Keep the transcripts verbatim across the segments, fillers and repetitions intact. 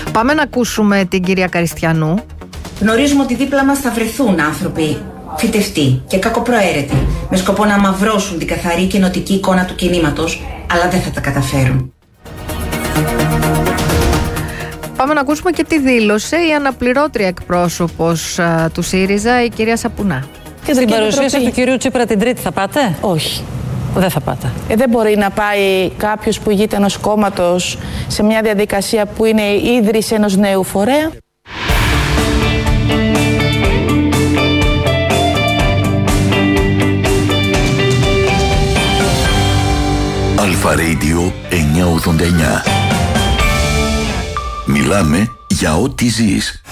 Πάμε να ακούσουμε την κυρία Καριστιανού. Γνωρίζουμε ότι δίπλα μας θα βρεθούν άνθρωποι φυτευτοί και κακοπροαίρετοι, με σκοπό να αμαυρώσουν την καθαρή και ενωτική εικόνα του κινήματος, αλλά δεν θα τα καταφέρουν. Πάμε να ακούσουμε και τι δήλωσε η αναπληρώτρια εκπρόσωπος α, του ΣΥΡΙΖΑ, η κυρία Σαπουνά. Και στην παρουσίαση του κυρίου Τσίπρα την Τρίτη θα πάτε? Όχι. Δεν θα πάτε. Ε, δεν μπορεί να πάει κάποιος που ηγείται ενός κόμματος σε μια διαδικασία που είναι η ίδρυση ενός νέου φορέα. Αλφα Radio εννιακόσια ογδόντα εννιά. Μιλάμε για ό,τι ζεις.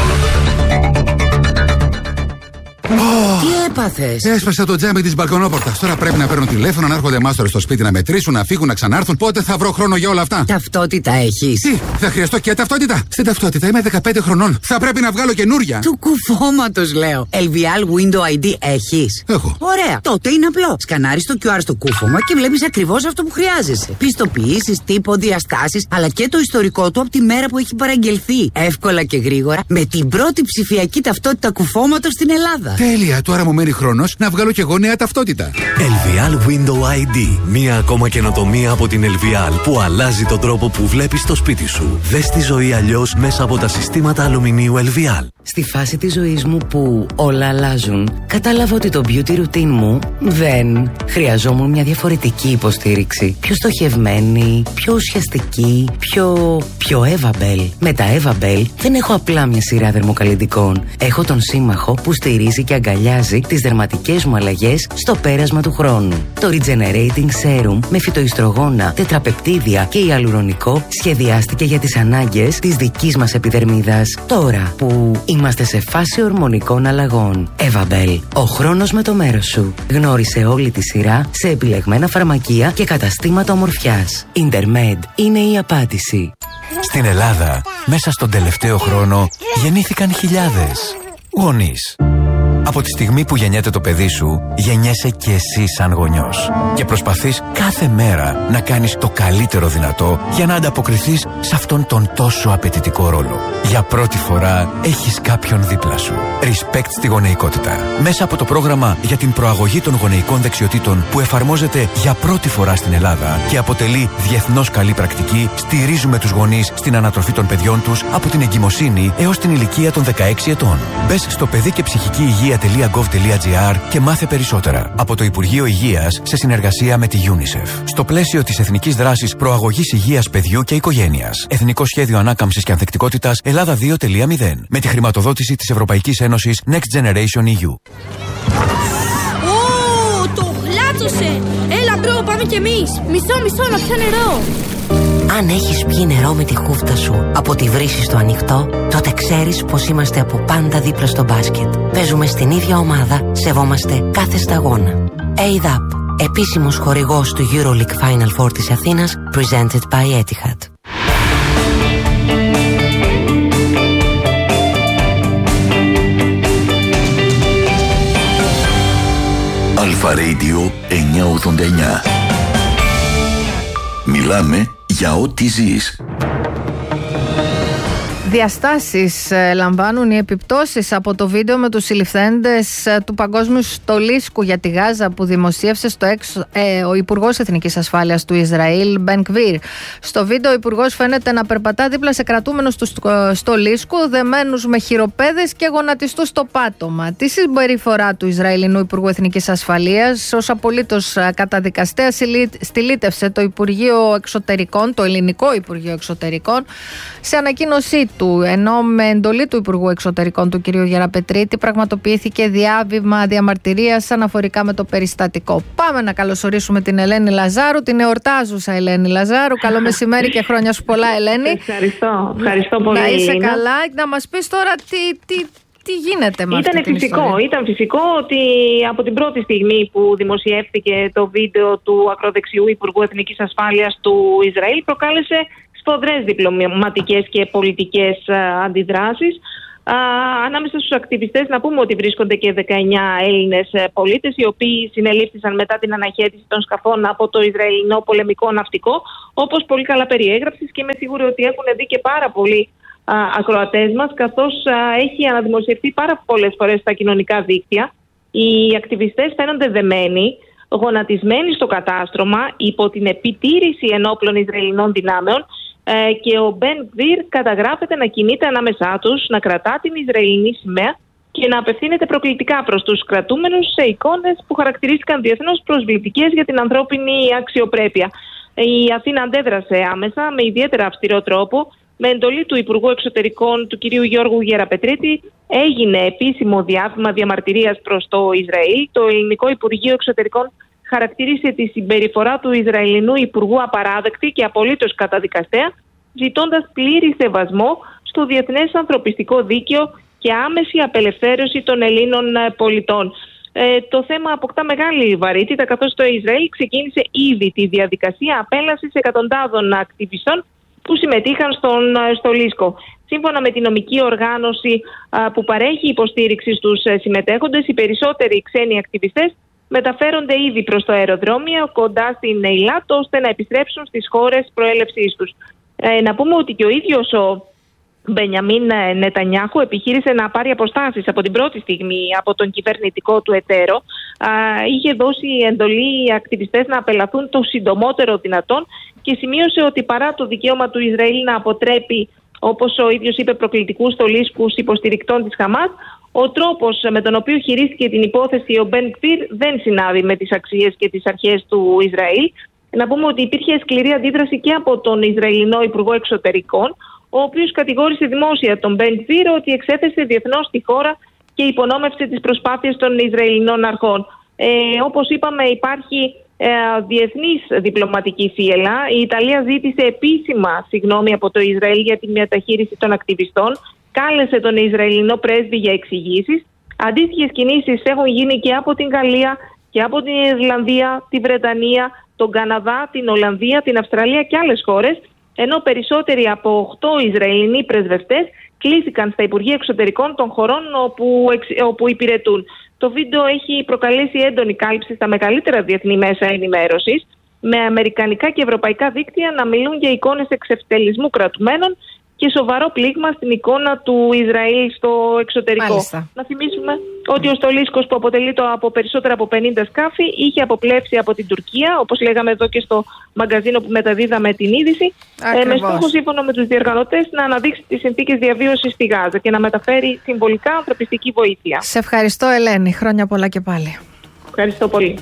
Τι έπαθες? Έσπασα το τζάμι της μπαλκονόπορτας. Τώρα πρέπει να παίρνω τηλέφωνο, να έρχονται μάστορες στο σπίτι να μετρήσουν, να φύγουν, να ξανάρθουν. Πότε θα βρω χρόνο για όλα αυτά? Ταυτότητα έχεις? Τι, θα χρειαστώ και ταυτότητα? Στην ταυτότητα είμαι δεκαπέντε χρονών. Θα πρέπει να βγάλω καινούρια. Του κουφώματος λέω. ελ βι ελ Window άι ντι έχεις? Έχω. Ωραία. Τότε είναι απλό. Σκανάρεις το κιου αρ στο κούφωμα και βλέπεις ακριβώς αυτό που χρειάζεσαι. Πιστοποιήσεις, τύπο, διαστάσεις, αλλά και το ιστορικό του από τη μέρα που έχει παραγγελθεί. Εύκολα και γρήγορα με την πρώτη ψηφιακή ταυτότητα κουφώματος στην Ελλάδα. Τέλεια. Τώρα μου μένει χρόνος να βγάλω κι εγώ νέα ταυτότητα. ελ βι ελ Window άι ντι. Μία ακόμα καινοτομία από την ελ βι ελ που αλλάζει τον τρόπο που βλέπεις το σπίτι σου. Δες τη ζωή αλλιώς μέσα από τα συστήματα αλουμινίου ελ βι ελ. Στη φάση της ζωής μου που όλα αλλάζουν, κατάλαβα ότι το beauty routine μου δεν χρειαζόμουν μια διαφορετική υποστήριξη. Πιο στοχευμένη, πιο ουσιαστική, πιο... πιο Evabel. Με τα Evabel δεν έχω απλά μια σειρά δερμοκαλλυντικών. Έχω τον σύμμαχο που στηρίζει και αγκαλιάζει τις δερματικές μου αλλαγές στο πέρασμα του χρόνου. Το Regenerating Serum με φυτοϊστρογόνα, τετραπεπτίδια και ιαλουρονικό σχεδιάστηκε για τις ανάγκες της δικής μας επιδερμίδας. Τώρα που είμαστε σε φάση ορμονικών αλλαγών. Evabel. Ο χρόνος με το μέρος σου. Γνώρισε όλη τη σειρά σε επιλεγμένα φαρμακεία και καταστήματα ομορφιάς. Intermed είναι η απάντηση. Στην Ελλάδα, μέσα στον τελευταίο χρόνο, γεννήθηκαν χιλιάδες γονείς. Από τη στιγμή που γεννιέται το παιδί σου, γεννιέσαι και εσύ σαν γονιός. Και προσπαθείς κάθε μέρα να κάνεις το καλύτερο δυνατό για να ανταποκριθείς σε αυτόν τον τόσο απαιτητικό ρόλο. Για πρώτη φορά έχεις κάποιον δίπλα σου. Respect στη γονεϊκότητα. Μέσα από το πρόγραμμα για την προαγωγή των γονεϊκών δεξιοτήτων που εφαρμόζεται για πρώτη φορά στην Ελλάδα και αποτελεί διεθνώς καλή πρακτική, στηρίζουμε τους γονείς στην ανατροφή των παιδιών τους από την εγκυμοσύνη έως την ηλικία των δεκαέξι ετών. Μπες στο παιδί και ψυχική υγεία .gov.gr και μάθε περισσότερα από το Υπουργείο Υγείας σε συνεργασία με τη UNICEF. Στο πλαίσιο της Εθνικής Δράσης Προαγωγής Υγείας Παιδιού και Οικογένειας. Εθνικό Σχέδιο Ανάκαμψης και Ανθεκτικότητας Ελλάδα δύο κόμμα μηδέν. Με τη χρηματοδότηση της Ευρωπαϊκής Ένωσης Next Generation ι γιου. Ω, το χλάτσωσε! Έλα μπρο, πάμε κι εμείς! Μισό, μισό, να πιω νερό! Αν έχεις πιει νερό με τη χούφτα σου από τη βρύση στο ανοιχτό, τότε ξέρεις πως είμαστε από πάντα δίπλα στο μπάσκετ. Παίζουμε στην ίδια ομάδα, σεβόμαστε κάθε σταγόνα. έι ντι έι πι, επίσημος χορηγός του EuroLeague Final Four της Αθήνας, presented by Etihad. Αλφα Radio εννιακόσια ογδόντα εννιά. Μιλάμε για ό,τι ζεις. Διαστάσεις λαμβάνουν οι επιπτώσεις από το βίντεο με τους συλληφθέντες του Παγκόσμιου Στολίσκου για τη Γάζα που δημοσίευσε στο έξω, ε, ο Υπουργός Εθνικής Ασφάλειας του Ισραήλ, Μπεν Γκβίρ. Στο βίντεο ο Υπουργός φαίνεται να περπατά δίπλα σε κρατούμενους του Στολίσκου, δεμένους με χειροπέδες και γονατιστούς στο πάτωμα. Τη συμπεριφορά του Ισραηλινού Υπουργού Εθνικής Ασφαλείας ως απολύτως καταδικαστέα στυλίτευσε το Υπουργείο Εξωτερικών, το Ελληνικό Υπουργείο Εξωτερικών, σε ανακοίνωσή του, ενώ με εντολή του Υπουργού Εξωτερικών του κ. Γεραπετρίτη πραγματοποιήθηκε διάβημα διαμαρτυρίας αναφορικά με το περιστατικό. Πάμε να καλωσορίσουμε την Ελένη Λαζάρου, την εορτάζουσα Ελένη Λαζάρου. Καλό μεσημέρι και χρόνια σου πολλά, Ελένη. Ευχαριστώ, ευχαριστώ πολύ. Να είσαι καλά. Να μας πεις τώρα τι, τι, τι γίνεται με αυτή την φυσικό, ιστορία. Ήταν φυσικό ότι από την πρώτη στιγμή που δημοσιεύτηκε το βίντεο του ακροδεξιού Υπουργού Εθνικής Ασφάλειας του Ισραήλ προκάλεσε σφοδρές διπλωματικές και πολιτικές α, αντιδράσεις. Α, ανάμεσα στους ακτιβιστές να πούμε ότι βρίσκονται και δεκαεννιά Έλληνες πολίτες οι οποίοι συνελήφθησαν μετά την αναχέτηση των σκαφών από το Ισραηλινό πολεμικό ναυτικό, όπως πολύ καλά περιέγραψες, και είμαι σίγουρη ότι έχουν δει και πάρα πολλοί ακροατές μας, καθώς α, έχει αναδημοσιευτεί πάρα πολλές φορές στα κοινωνικά δίκτυα. Οι ακτιβιστές φαίνονται δεμένοι, γονατισμένοι στο κατάστρωμα υπό την επιτήρηση ενόπλων Ισραηλινών δυνάμεων ε, και ο Μπεν Γκβίρ καταγράφεται να κινείται ανάμεσά τους, να κρατά την Ισραηλινή σημαία και να απευθύνεται προκλητικά προς τους κρατούμενους σε εικόνες που χαρακτηρίστηκαν διεθνώς προσβλητικές για την ανθρώπινη αξιοπρέπεια. Η Αθήνα αντέδρασε άμεσα με ιδιαίτερα αυστηρό τρόπο. Με εντολή του Υπουργού Εξωτερικών του κ. Γιώργου Γεραπετρίτη έγινε επίσημο διάβημα διαμαρτυρίας προς το Ισραήλ. Το Ελληνικό Υπουργείο Εξωτερικών χαρακτήρισε τη συμπεριφορά του Ισραηλινού Υπουργού απαράδεκτη και απολύτως καταδικαστέα, ζητώντας πλήρη σεβασμό στο διεθνές ανθρωπιστικό δίκαιο και άμεση απελευθέρωση των Ελλήνων πολιτών. Ε, το θέμα αποκτά μεγάλη βαρύτητα, καθώς το Ισραήλ ξεκίνησε ήδη τη διαδικασία απέλασης εκατοντάδων ακτιβιστών που συμμετείχαν στον, στο Λίσκο. Σύμφωνα με την νομική οργάνωση α, που παρέχει υποστήριξη στους συμμετέχοντες, οι περισσότεροι ξένοι ακτιβιστές μεταφέρονται ήδη προς το αεροδρόμιο κοντά στην Ειλάτ, ώστε να επιστρέψουν στις χώρες προέλευσής τους. Ε, να πούμε ότι και ο ίδιος ο Μπενιαμίν Νετανιάχου επιχείρησε να πάρει αποστάσεις από την πρώτη στιγμή από τον κυβερνητικό του εταίρο. Α, είχε δώσει εντολή οι ακτιβιστές να απελαθούν το συντομότερο δυνατόν και σημείωσε ότι παρά το δικαίωμα του Ισραήλ να αποτρέπει, όπως ο ίδιος είπε, προκλητικούς στολίσκους υποστηρικτών της Χαμάς, ο τρόπος με τον οποίο χειρίστηκε την υπόθεση ο Μπεν Γκβίρ δεν συνάδει με τις αξίες και τις αρχές του Ισραήλ. Να πούμε ότι υπήρχε σκληρή αντίδραση και από τον Ισραηλινό Υπουργό Εξωτερικών, ο οποίος κατηγόρησε δημόσια τον Μπεν Γκβίρ ότι εξέθεσε διεθνώς τη χώρα και υπονόμευσε τις προσπάθειες των Ισραηλινών αρχών. Ε, όπως είπαμε, υπάρχει ε, διεθνής διπλωματική θύελλα. Η Ιταλία ζήτησε επίσημα συγγνώμη από το Ισραήλ για τη μεταχείριση των ακτιβιστών. Κάλεσε τον Ισραηλινό πρέσβη για εξηγήσεις. Αντίστοιχες κινήσεις έχουν γίνει και από την Γαλλία και από την Ιρλανδία, τη Βρετανία, τον Καναδά, την Ολλανδία, την Αυστραλία και άλλες χώρες, ενώ περισσότεροι από οκτώ Ισραηλινοί πρεσβευτές κλήθηκαν στα Υπουργεία Εξωτερικών των χωρών όπου, όπου υπηρετούν. Το βίντεο έχει προκαλέσει έντονη κάλυψη στα μεγαλύτερα διεθνή μέσα ενημέρωσης, με αμερικανικά και ευρωπαϊκά δίκτυα να μιλούν για εικόνες εξευτελισμού κρατουμένων και σοβαρό πλήγμα στην εικόνα του Ισραήλ στο εξωτερικό. Μάλιστα. Να θυμίσουμε ότι ο στολίσκος, που αποτελείται από περισσότερα από πενήντα σκάφη, είχε αποπλέψει από την Τουρκία, όπως λέγαμε εδώ και στο μαγκαζίνο που μεταδίδαμε την είδηση, ε, με στόχο, σύμφωνα με τους διοργανωτές, να αναδείξει τις συνθήκες διαβίωσης στη Γάζα και να μεταφέρει συμβολικά ανθρωπιστική βοήθεια. Σε ευχαριστώ, Ελένη. Χρόνια πολλά και πάλι. Ευχαριστώ πολύ.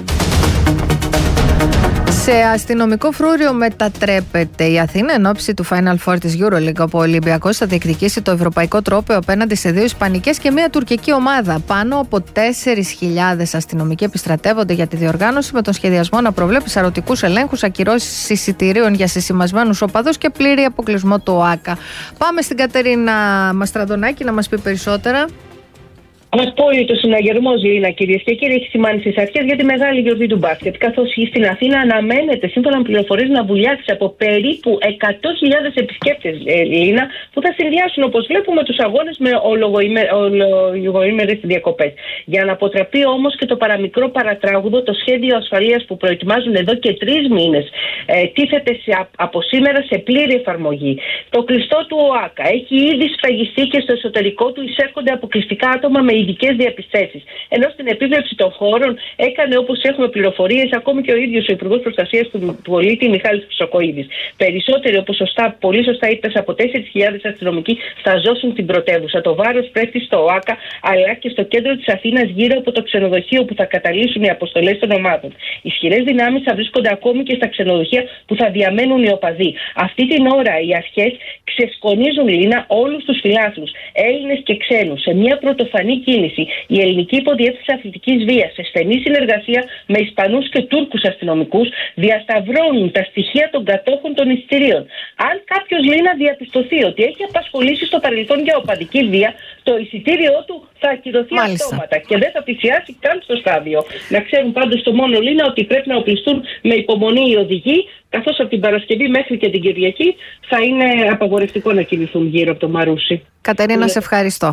Σε αστυνομικό φρούριο μετατρέπεται η Αθήνα εν ώψη του Final Four της EuroLeague, όπου ο Ολυμπιακός θα διεκδικήσει το ευρωπαϊκό τρόπαιο απέναντι σε δύο ισπανικές και μία τουρκική ομάδα. Πάνω από τέσσερις χιλιάδες αστυνομικοί επιστρατεύονται για τη διοργάνωση, με τον σχεδιασμό να προβλέπει σαρωτικούς ελέγχους, ακυρώσεις εισιτηρίων για συσημασμένους οπαδούς και πλήρη αποκλεισμό του ΟΑΚΑ. Πάμε στην Κατερίνα Μαστραντονάκη να μας πει περισσότερα. Απόλυτο συναγερμό, Λίνα, κυρίες και κύριοι, έχει σημάνει στις αρχές για τη μεγάλη γιορτή του μπάσκετ. Καθώς στην Αθήνα αναμένεται, σύμφωνα με πληροφορίες, να βουλιάξει από περίπου εκατό χιλιάδες επισκέπτες, Λίνα, που θα συνδυάσουν, όπως βλέπουμε, τους αγώνες με ολογοήμερες διακοπές. Για να αποτραπεί όμως και το παραμικρό παρατράγουδο, το σχέδιο ασφαλείας που προετοιμάζουν εδώ και τρεις μήνες ε, τίθεται σε, από σήμερα σε πλήρη εφαρμογή. Το κλειστό του ΟΑΚΑ έχει ήδη σφραγιστεί και στο εσωτερικό του εισέρχονται αποκλειστικά άτομα με ειδικές διαπιστέσεις. Ενώ στην επίβλεψη των χώρων έκανε, όπως έχουμε πληροφορίες, ακόμη και ο ίδιος ο Υπουργός Προστασίας του Πολίτη Μιχάλης Χρυσοκοΐδης. Περισσότεροι, όπως σωστά, πολύ σωστά είπες, από τέσσερις χιλιάδες αστυνομικοί θα ζώσουν την πρωτεύουσα. Το βάρος πέφτει στο ΟΑΚΑ αλλά και στο κέντρο της Αθήνας, γύρω από το ξενοδοχείο που θα καταλύσουν οι αποστολές των ομάδων. Ισχυρές δυνάμεις θα βρίσκονται ακόμη και στα ξενοδοχεία που θα διαμένουν οι οπαδοί. Αυτή την ώρα οι αρχές ξεσκονίζουν, Λίνα, όλους τους φιλάθλους, Έλληνες και ξένους, σε μια πρωτοφανή κίνηση. Η Ελληνική Υποδιεύθυνση Αθλητικής Βίας, σε στενή συνεργασία με Ισπανούς και Τούρκους αστυνομικούς, διασταυρώνουν τα στοιχεία των κατόχων των εισιτηρίων. Αν κάποιος, Λίνα, διαπιστωθεί ότι έχει απασχολήσει στο παρελθόν για οπαδική βία, το εισιτήριό του θα ακυρωθεί αυτόματα και δεν θα πλησιάσει καν στο στάδιο. Να ξέρουν πάντως το μόνο, Λίνα, ότι πρέπει να οπλιστούν με υπομονή οι οδηγοί, καθώς από την Παρασκευή μέχρι και την Κυριακή θα είναι απαγορευτικό να κινηθούν γύρω από το Μαρούσι. Κατερίνα, σε ευχαριστώ.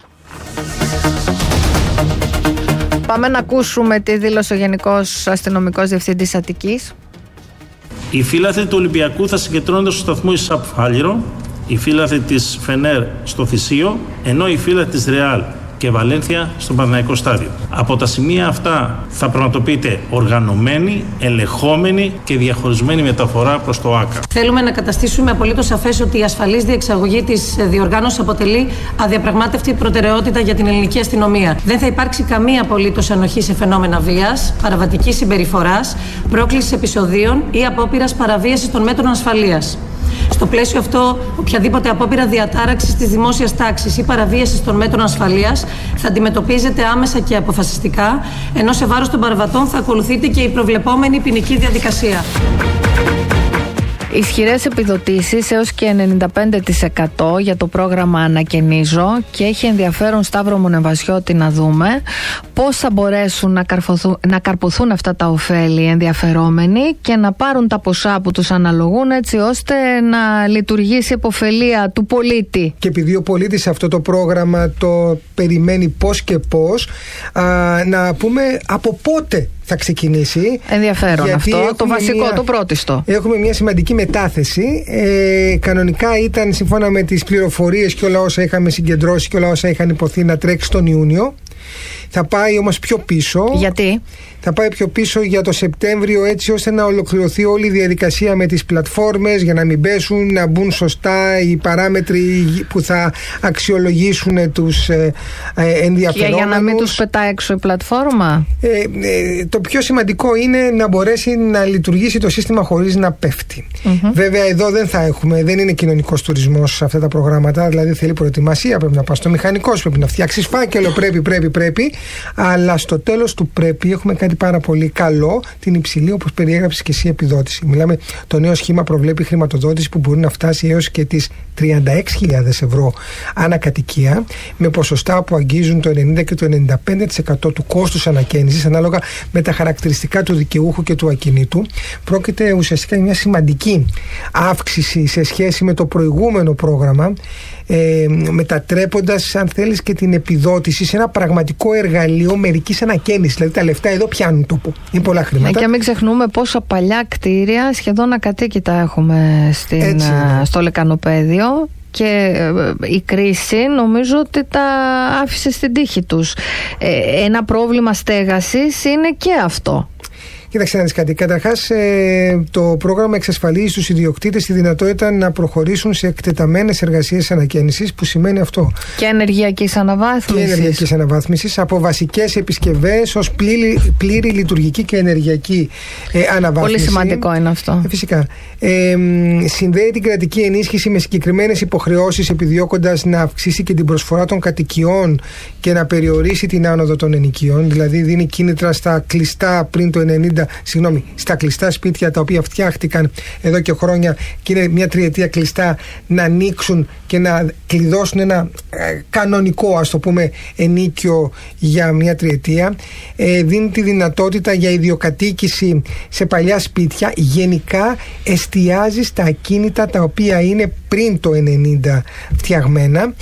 Πάμε να ακούσουμε τι δήλωσε ο Γενικός Αστυνομικός Διευθυντής Αττικής. Οι φύλαθλοι του Ολυμπιακού θα συγκεντρώνονται στο σταθμό Ισαπφάλιρο οι φύλαθλοι της Φενέρ στο Θησίο, ενώ οι φύλαθλοι της Ρεάλ και Βαλένθια στο Παναθηναϊκό στάδιο. Από τα σημεία αυτά θα πραγματοποιείται οργανωμένη, ελεγχόμενη και διαχωρισμένη μεταφορά προς το ΆΚΑ. Θέλουμε να καταστήσουμε απολύτως σαφές ότι η ασφαλής διεξαγωγή της διοργάνωσης αποτελεί αδιαπραγμάτευτη προτεραιότητα για την ελληνική αστυνομία. Δεν θα υπάρξει καμία απολύτως ανοχή σε φαινόμενα βίας, παραβατικής συμπεριφοράς, πρόκλησης επεισοδίων ή απόπειρας παραβίασης των μέτρων ασφαλείας. Στο πλαίσιο αυτό, οποιαδήποτε απόπειρα διατάραξης της δημόσιας τάξης ή παραβίασης των μέτρων ασφαλείας θα αντιμετωπίζεται άμεσα και αποφασιστικά, ενώ σε βάρος των παραβατών θα ακολουθείται και η προβλεπόμενη ποινική διαδικασία. Ισχυρές επιδοτήσεις έως και ενενήντα πέντε τοις εκατό για το πρόγραμμα Ανακαινίζω, και έχει ενδιαφέρον, Σταύρο Μονεβασιώτη, να δούμε πώς θα μπορέσουν να, να καρποθούν αυτά τα ωφέλη οι ενδιαφερόμενοι και να πάρουν τα ποσά που τους αναλογούν, έτσι ώστε να λειτουργήσει υποφελία του πολίτη. Και επειδή ο πολίτης αυτό το πρόγραμμα το περιμένει πώς και πώς, α, να πούμε από πότε θα ξεκινήσει. Ενδιαφέρον αυτό, το βασικό, μια, το πρώτιστο. Έχουμε μια σημαντική μετάθεση. Ε, κανονικά ήταν, σύμφωνα με τις πληροφορίες και όλα όσα είχαμε συγκεντρώσει και όλα όσα είχαν υποθεί, να τρέξει τον Ιούνιο. Θα πάει όμως πιο πίσω. Γιατί? Θα πάει πιο πίσω για το Σεπτέμβριο, έτσι ώστε να ολοκληρωθεί όλη η διαδικασία με τις πλατφόρμες, για να μην πέσουν, να μπουν σωστά οι παράμετροι που θα αξιολογήσουν τους ε, ε, ενδιαφερόμενους. Και για να μην τους πετάει έξω η πλατφόρμα. Ε, ε, το πιο σημαντικό είναι να μπορέσει να λειτουργήσει το σύστημα χωρίς να πέφτει. Mm-hmm. Βέβαια εδώ δεν θα έχουμε, δεν είναι κοινωνικός τουρισμός σε αυτά τα προγράμματα, δηλαδή θέλει προετοιμασία, πρέπει να πας στο μηχανικό, πρέπει να φτιάξεις φάκελο, πρέπει, πρέπει, πρέπει, αλλά στο τέλος του πρέπει έχουμε κάτι πάρα πολύ καλό, την υψηλή, όπως περιέγραψες και εσύ, επιδότηση. Μιλάμε, το νέο σχήμα προβλέπει χρηματοδότηση που μπορεί να φτάσει έως και τις τριάντα έξι χιλιάδες ευρώ ανά κατοικία, με ποσοστά που αγγίζουν το ενενήντα και το ενενήντα πέντε τοις εκατό του κόστους ανακαίνησης, ανάλογα με τα χαρακτηριστικά του δικαιούχου και του ακινήτου. Πρόκειται ουσιαστικά για μια σημαντική αύξηση σε σχέση με το προηγούμενο πρόγραμμα, ε, μετατρέποντας, αν θέλεις, και την επιδότηση σε ένα πραγματικό εργαλείο μερικής ανακαίνησης. Δηλαδή τα λεφτά εδώ πιάνουν τόπο. Είναι πολλά χρήματα. Ναι, και μην ξεχνούμε πόσα παλιά κτίρια, σχεδόν ακατοίκητα, έχουμε στην, στο λεκανοπαίδιο. Και η κρίση νομίζω ότι τα άφησε στην τύχη τους. Ε, ένα πρόβλημα στέγασης είναι και αυτό. Κοίταξε να δεις κάτι. Καταρχάς, ε, το πρόγραμμα εξασφαλίζει στους ιδιοκτήτες τη δυνατότητα να προχωρήσουν σε εκτεταμένες εργασίες ανακαίνησης, που σημαίνει αυτό. Και ενεργειακής αναβάθμισης. Και ενεργειακής αναβάθμισης, από βασικές επισκευές ως πλήρη, πλήρη λειτουργική και ενεργειακή ε, αναβάθμιση. Πολύ σημαντικό είναι αυτό. Ε, φυσικά. Ε, συνδέει την κρατική ενίσχυση με συγκεκριμένες υποχρεώσεις, επιδιώκοντας να αυξήσει και την προσφορά των κατοικιών και να περιορίσει την άνοδο των ενοικίων. Δηλαδή, δίνει κίνητρα στα κλειστά πριν το ενενήντα. Συγγνώμη, στα κλειστά σπίτια τα οποία φτιάχτηκαν εδώ και χρόνια και είναι μια τριετία κλειστά, να ανοίξουν και να κλειδώσουν ένα ε, κανονικό, ας το πούμε, ενίκιο για μια τριετία. Ε, δίνει τη δυνατότητα για ιδιοκατοίκηση σε παλιά σπίτια. Γενικά εστιάζει στα ακίνητα τα οποία είναι πριν το ενενήντα φτιαγμένα.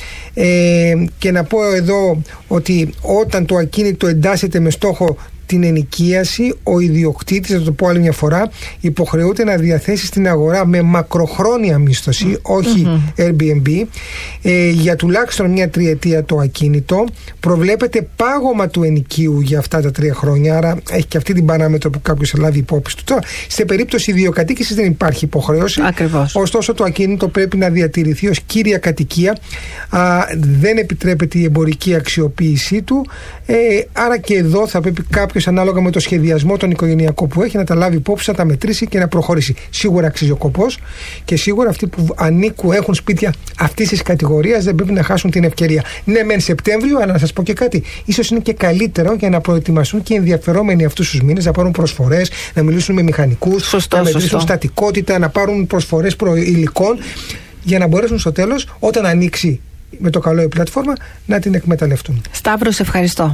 Ε, και να πω εδώ ότι όταν το ακίνητο εντάσσεται με στόχο την ενοικίαση, ο ιδιοκτήτης, θα το πω άλλη μια φορά, υποχρεούται να διαθέσει στην αγορά με μακροχρόνια μίσθωση, όχι mm-hmm. Airbnb, ε, για τουλάχιστον μια τριετία το ακίνητο. Προβλέπεται πάγωμα του ενοικίου για αυτά τα τρία χρόνια, άρα έχει και αυτή την παράμετρο που κάποιος θα λάβει υπόψη του. Τώρα, σε περίπτωση ιδιοκατοίκησης δεν υπάρχει υποχρέωση. Ακριβώς. Ωστόσο, το ακίνητο πρέπει να διατηρηθεί ως κύρια κατοικία. Α, δεν επιτρέπεται η εμπορική αξιοποίησή του. Ε, άρα και εδώ θα πρέπει κάποιος, ανάλογα με το σχεδιασμό τον οικογενειακό που έχει, να τα λάβει υπόψη, να τα μετρήσει και να προχωρήσει. Σίγουρα αξίζει ο κόπος και σίγουρα αυτοί που ανήκουν, έχουν σπίτια αυτής της κατηγορίας, δεν πρέπει να χάσουν την ευκαιρία. Ναι, μεν Σεπτέμβριο, αλλά να σας πω και κάτι. Ίσως είναι και καλύτερο για να προετοιμαστούν και οι ενδιαφερόμενοι αυτούς τους μήνες, να πάρουν προσφορές, να μιλήσουν με μηχανικούς, σωστό, να μετρήσουν σωστό. στατικότητα, να πάρουν προσφορές προηλικών, για να μπορέσουν στο τέλος, όταν ανοίξει με το καλό η πλατφόρμα, να την εκμεταλλευτούν. Σταύρο, σε ευχαριστώ.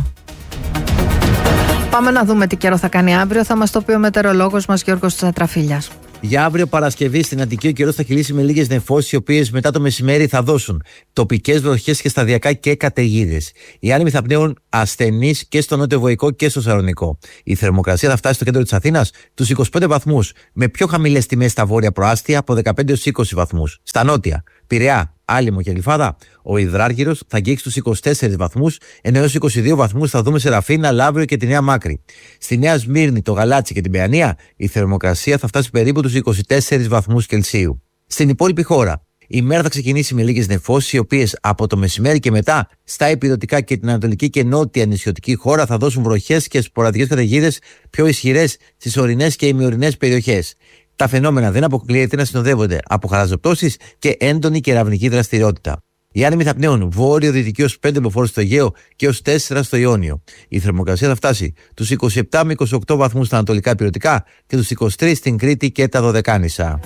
Πάμε να δούμε τι καιρό θα κάνει αύριο. Θα μας το πει ο μετεωρολόγος μας Γιώργος Τσατραφίλιας. Για αύριο Παρασκευή στην Αττική ο καιρός θα κυλήσει με λίγες νεφώσεις, οι οποίες μετά το μεσημέρι θα δώσουν τοπικές βροχές και σταδιακά και καταιγίδες. Οι άνεμοι θα πνέουν ασθενείς και στο νότιο-βοϊκό και στο Σαλονικό. Η θερμοκρασία θα φτάσει στο κέντρο της Αθήνας τους είκοσι πέντε βαθμούς, με πιο χαμηλές τιμές στα βόρεια προάστια από δεκαπέντε έως είκοσι βαθμούς. Στα νότια, Πειραιά, Άλυμο και Γλυφάδα, ο υδράργυρος θα αγγίξει τους είκοσι τέσσερις βαθμούς, ενώ έως είκοσι δύο βαθμούς θα δούμε σε Ραφίνα, Λαύριο και τη Νέα Μάκρη. Στη Νέα Σμύρνη, το Γαλάτσι και την Παιανία, η θερμοκρασία θα φτάσει περίπου τους είκοσι τέσσερις βαθμούς Κελσίου. Στην υπόλοιπη χώρα, η μέρα θα ξεκινήσει με λίγες νεφώσεις, οι οποίες από το μεσημέρι και μετά στα ηπειρωτικά και την ανατολική και νότια νησιωτική χώρα θα δώσουν βροχές και σποραδικές καταιγίδες πιο ισχυρές στις ορεινές και ημιορεινές περιοχές. Τα φαινόμενα δεν αποκλείεται να συνοδεύονται από χαλαζοπτώσεις και έντονη κεραυνική δραστηριότητα. Οι άνεμοι θα πνέουν βόρειο-δυτική ως πέντε μποφόρ στο Αιγαίο και ως τέσσερα στο Ιόνιο. Η θερμοκρασία θα φτάσει τους είκοσι επτά με είκοσι οκτώ βαθμούς στα ανατολικά ηπειρωτικά και τους είκοσι τρεις στην Κρήτη και τα Δωδεκάνησα.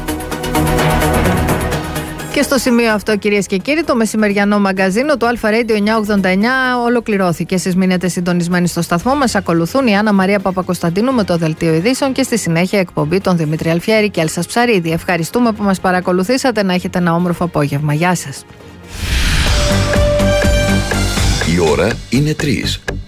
Και στο σημείο αυτό, κυρίες και κύριοι, το μεσημεριανό μαγκαζίνο του Αλφα Radio εννιακόσια ογδόντα εννιά ολοκληρώθηκε. Εσείς μείνετε συντονισμένοι στο σταθμό μας. Ακολουθούν η Άννα Μαρία Παπακοσταντίνου με το Δελτίο Ειδήσεων και στη συνέχεια εκπομπή των Δημήτρη Αλφιέρη και Έλσας Ψαρίδη. Ευχαριστούμε που μας παρακολουθήσατε. Να έχετε ένα όμορφο απόγευμα. Γεια σας. Η ώρα είναι τρεις.